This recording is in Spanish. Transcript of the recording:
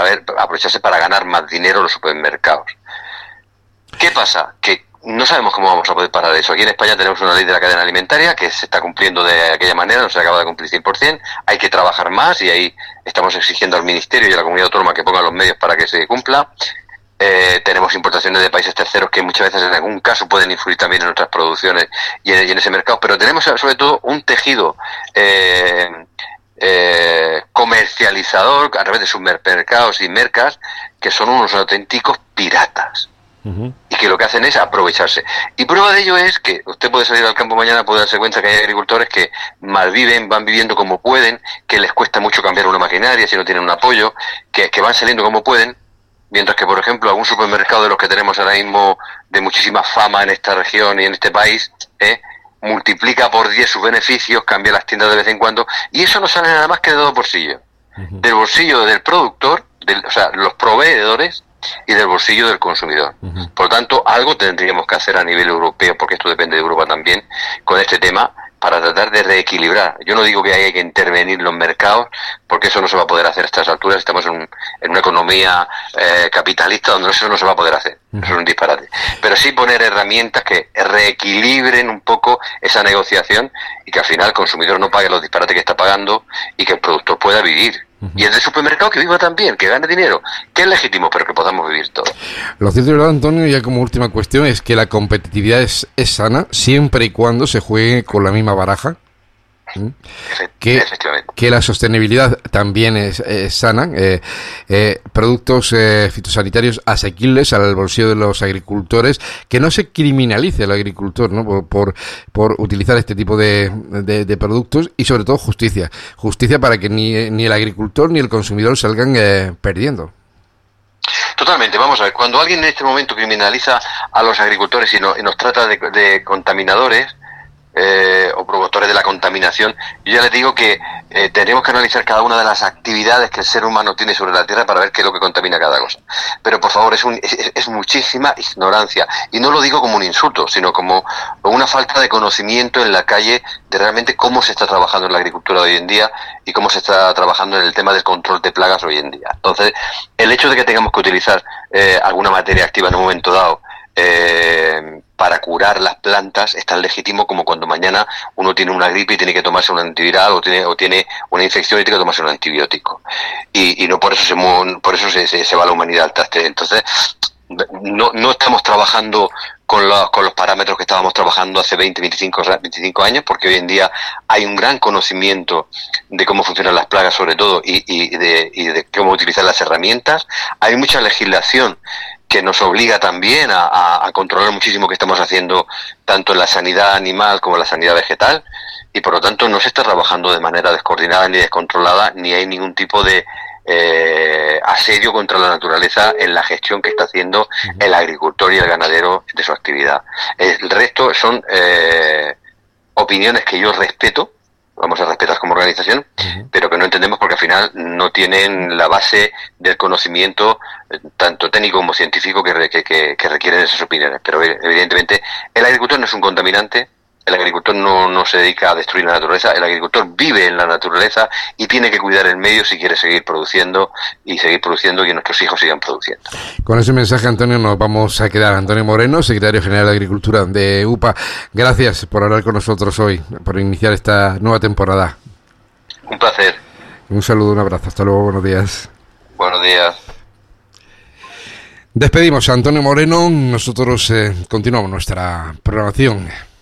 aprovecharse para ganar más dinero los supermercados. ¿Qué pasa? Que no sabemos cómo vamos a poder parar eso. Aquí en España tenemos una ley de la cadena alimentaria que se está cumpliendo de aquella manera, no se acaba de cumplir 100%, hay que trabajar más y ahí estamos exigiendo al Ministerio y a la comunidad autónoma que pongan los medios para que se cumpla. Tenemos importaciones de países terceros que muchas veces en algún caso pueden influir también en nuestras producciones y en ese mercado, pero tenemos sobre todo un tejido comercializador a través de supermercados y mercas que son unos auténticos piratas. Y que lo que hacen es aprovecharse. Y prueba de ello es que usted puede salir al campo mañana, puede darse cuenta que hay agricultores que malviven, van viviendo como pueden, que les cuesta mucho cambiar una maquinaria si no tienen un apoyo, que van saliendo como pueden, mientras que, por ejemplo, algún supermercado de los que tenemos ahora mismo de muchísima fama en esta región y en este país, multiplica por 10 sus beneficios, cambia las tiendas de vez en cuando, y eso no sale nada más que de dos bolsillos. Del bolsillo del productor, o sea, los proveedores, y del bolsillo del consumidor. Por lo tanto, algo tendríamos que hacer a nivel europeo, porque esto depende de Europa también, con este tema, para tratar de reequilibrar. Yo no digo que haya que intervenir los mercados, porque eso no se va a poder hacer a estas alturas. Estamos en una economía capitalista donde eso no se va a poder hacer. Eso es un disparate. Pero sí poner herramientas que reequilibren un poco esa negociación y que al final el consumidor no pague los disparates que está pagando y que el productor pueda vivir. Y el del supermercado que viva también, que gane dinero, que es legítimo, pero que podamos vivir todos. Lo cierto y verdad, Antonio, ya como última cuestión, es que la competitividad es sana siempre y cuando se juegue con la misma baraja. Que la sostenibilidad también es sana, productos fitosanitarios asequibles al bolsillo de los agricultores, que no se criminalice al agricultor, ¿no? por utilizar este tipo de productos, y sobre todo justicia para que ni el agricultor ni el consumidor salgan perdiendo. Totalmente, vamos a ver, cuando alguien en este momento criminaliza a los agricultores y nos trata de contaminadores, o promotores de la contaminación, yo ya les digo que tenemos que analizar cada una de las actividades que el ser humano tiene sobre la Tierra para ver qué es lo que contamina cada cosa. Pero por favor, es muchísima ignorancia, y no lo digo como un insulto, sino como una falta de conocimiento en la calle de realmente cómo se está trabajando en la agricultura hoy en día y cómo se está trabajando en el tema del control de plagas hoy en día. Entonces, el hecho de que tengamos que utilizar alguna materia activa en un momento dado para curar las plantas es tan legítimo como cuando mañana uno tiene una gripe y tiene que tomarse un antiviral o tiene una infección y tiene que tomarse un antibiótico, y no por eso se va la humanidad al traste. Entonces no estamos trabajando con los parámetros que estábamos trabajando hace 25 años, porque hoy en día hay un gran conocimiento de cómo funcionan las plagas, sobre todo, y de cómo utilizar las herramientas. Hay mucha legislación que nos obliga también a controlar muchísimo que estamos haciendo tanto en la sanidad animal como en la sanidad vegetal, y por lo tanto no se está trabajando de manera descoordinada ni descontrolada, ni hay ningún tipo de asedio contra la naturaleza en la gestión que está haciendo el agricultor y el ganadero de su actividad. El resto son opiniones que yo respeto, vamos a respetar como organización, pero que no entendemos porque al final no tienen la base del conocimiento tanto técnico como científico que requieren esas opiniones. Pero evidentemente el agricultor no es un contaminante, el agricultor no se dedica a destruir la naturaleza, el agricultor vive en la naturaleza y tiene que cuidar el medio si quiere seguir produciendo y que nuestros hijos sigan produciendo. Con ese mensaje, Antonio, nos vamos a quedar. Antonio Moreno, secretario general de Agricultura de UPA, gracias por hablar con nosotros hoy, por iniciar esta nueva temporada. Un placer. Un saludo, un abrazo, hasta luego, buenos días. Buenos días. Despedimos a Antonio Moreno, nosotros continuamos nuestra programación.